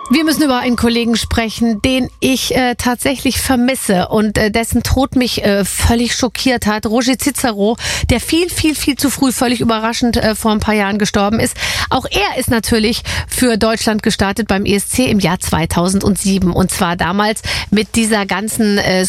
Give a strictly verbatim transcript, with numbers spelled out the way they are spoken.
Wir müssen über einen Kollegen sprechen, den ich äh, tatsächlich vermisse und äh, dessen Tod mich äh, völlig schockiert hat. Roger Cicero, der viel, viel, viel zu früh, völlig überraschend äh, vor ein paar Jahren gestorben ist. Auch er ist natürlich für Deutschland gestartet beim E S C im Jahr zweitausendsieben. Und zwar damals mit dieser ganzen äh,